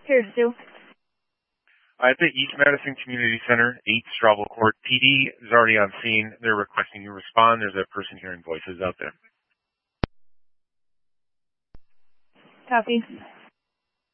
Here to do. At the East Madison Community Center, 8 Strouble Court. PD is already on scene. They're requesting you respond. There's a person hearing voices out there. Copy.